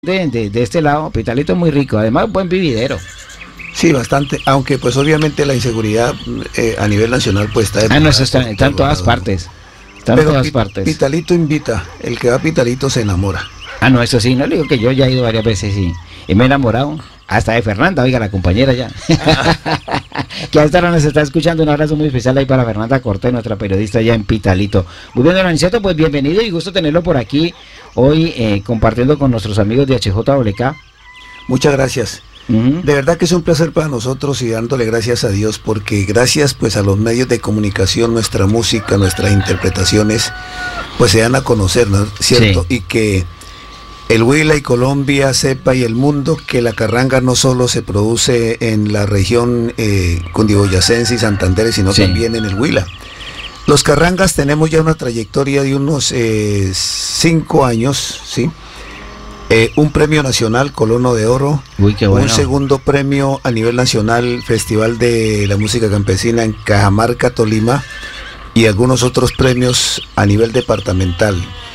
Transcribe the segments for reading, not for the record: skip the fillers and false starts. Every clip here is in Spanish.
de este lado. Pitalito es muy rico, además buen vividero. Sí, bastante, aunque pues obviamente la inseguridad a nivel nacional pues está... No, eso está en todas partes. Está en todas partes. Pitalito invita, el que va a Pitalito se enamora. No, eso sí, no le digo que yo ya he ido varias veces y me he enamorado. Hasta de Fernanda, oiga, la compañera ya. Que a esta hora nos está escuchando. Un abrazo muy especial ahí para Fernanda Cortés, nuestra periodista allá en Pitalito. Muy bien, don Aniceto, pues bienvenido y gusto tenerlo por aquí hoy compartiendo con nuestros amigos de HJWK. Muchas gracias. De verdad que es un placer para nosotros y dándole gracias a Dios porque gracias pues a los medios de comunicación nuestra música, nuestras interpretaciones pues se dan a conocer, ¿no? ¿Cierto? Sí. Y que el Huila y Colombia sepa y el mundo que la carranga no solo se produce en la región cundiboyacense y Santander, sino sí, también en el Huila. Los carrangas tenemos ya una trayectoria de unos 5 años, ¿sí? Un premio nacional, Colono de Oro. Uy, qué bueno. Un segundo premio a nivel nacional, Festival de la Música Campesina en Cajamarca, Tolima, y algunos otros premios a nivel departamental.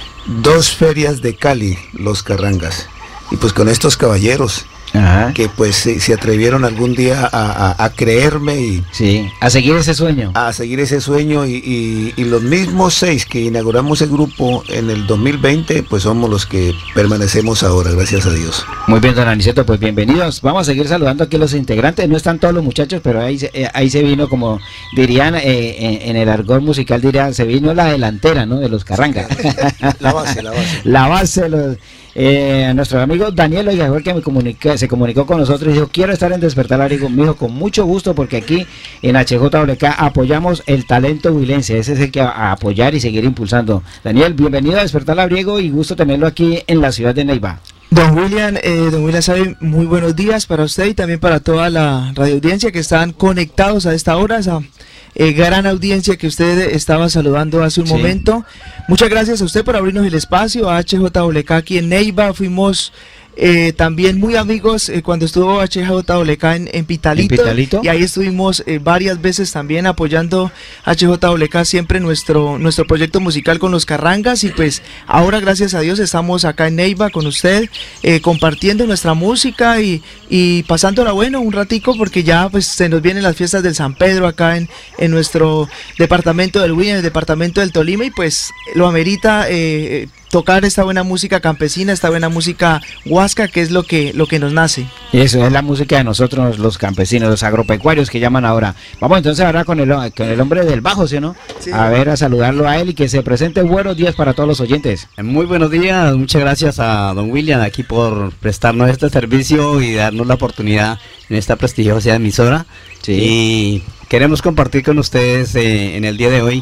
2 ferias de Cali, los carrangas. Y pues con estos caballeros, ajá, que pues se atrevieron algún día a creerme y... Sí, a seguir ese sueño. A seguir ese sueño y los mismos 6 que inauguramos el grupo en el 2020, pues somos los que permanecemos ahora, gracias a Dios. Muy bien, don Aniceto, pues bienvenidos. Vamos a seguir saludando aquí a los integrantes. No están todos los muchachos, pero ahí se vino, como dirían en el argot musical, dirían, se vino la delantera, ¿no? De los carrangas. La base. La base de los... nuestro amigo Daniel, oiga, fue el que se comunicó con nosotros y dijo, quiero estar en Despertar Abrigo. Me dijo, con mucho gusto, porque aquí en HJWK apoyamos el talento huilense. Ese es el que a apoyar y seguir impulsando. Daniel, bienvenido a Despertar Abrigo y gusto tenerlo aquí en la ciudad de Neiva. Don William sabe, muy buenos días para usted y también para toda la radioaudiencia que están conectados a esta hora, esa gran audiencia que usted estaba saludando hace un momento. Muchas gracias a usted por abrirnos el espacio, a HJWK aquí en Neiva. Fuimos también muy amigos cuando estuvo HJWK en Pitalito, y ahí estuvimos varias veces también apoyando HJWK siempre nuestro proyecto musical con los carrangas, y pues ahora gracias a Dios estamos acá en Neiva con usted compartiendo nuestra música y pasándola bueno un ratico, porque ya pues se nos vienen las fiestas del San Pedro acá en nuestro departamento del Huila, en el departamento del Tolima, y pues lo amerita tocar esta buena música campesina, esta buena música huasca, que es lo que nos nace. Eso es la música de nosotros, los campesinos, los agropecuarios que llaman ahora. Vamos entonces ahora con el hombre del bajo, ¿sí o no? Sí. A ver, a saludarlo a él y que se presente. Buenos días para todos los oyentes. Muy buenos días, muchas gracias a don William aquí por prestarnos este servicio y darnos la oportunidad en esta prestigiosa emisora. Sí. Y queremos compartir con ustedes en el día de hoy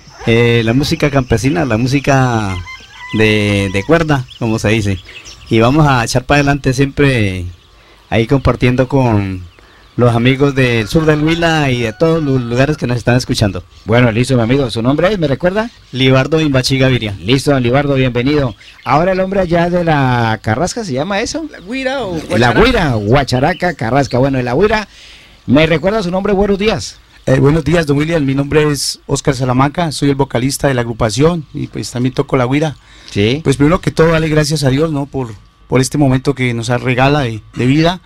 la música campesina, la música de cuerda, como se dice, y vamos a echar para adelante siempre ahí compartiendo con los amigos del sur del Huila y de todos los lugares que nos están escuchando. Bueno, listo, mi amigo, ¿su nombre es? ¿Me recuerda? Libardo Imbachi Gaviria. Listo, don Libardo, bienvenido. Ahora el hombre allá de la Carrasca, ¿se llama eso? La Guira o Guacharaca. La Guira, Guacharaca, Carrasca. Bueno, de la Guira, ¿me recuerda su nombre? Buenos días. Buenos días, don William, mi nombre es Oscar Salamanca, soy el vocalista de la agrupación y pues también toco la guira. Sí. Pues primero que todo, dale gracias a Dios, ¿no? Por este momento que nos regala de vida,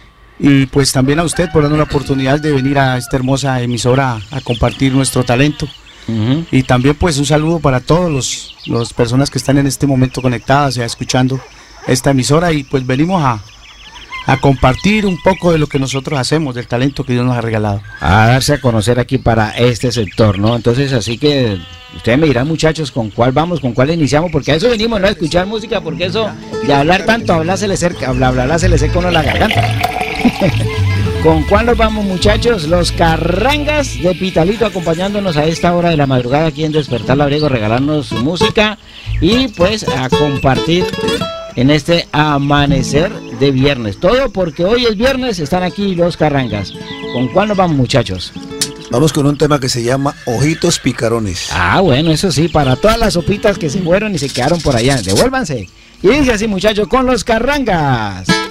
y pues también a usted por darnos la oportunidad de venir a esta hermosa emisora a compartir nuestro talento. Y también pues un saludo para todos las personas que están en este momento conectadas, escuchando esta emisora, y pues venimos a compartir un poco de lo que nosotros hacemos, del talento que Dios nos ha regalado. A darse a conocer aquí para este sector, ¿no? Entonces, así que ustedes me dirán, muchachos, con cuál vamos, con cuál iniciamos, porque a eso venimos, ¿no? A escuchar música, porque eso, de hablar tanto, hablar se le seca uno la garganta. ¿Con cuál nos vamos, muchachos? Los carrangas de Pitalito acompañándonos a esta hora de la madrugada aquí en Despertar Labriego, regalarnos su música y pues a compartir en este amanecer de viernes. Todo porque hoy es viernes, están aquí los carrangas. ¿Con cuál nos vamos, muchachos? Vamos con un tema que se llama Ojitos Picarones. Ah, bueno, eso sí, para todas las sopitas que se fueron y se quedaron por allá, devuélvanse. Y dice así, muchachos, con los carrangas.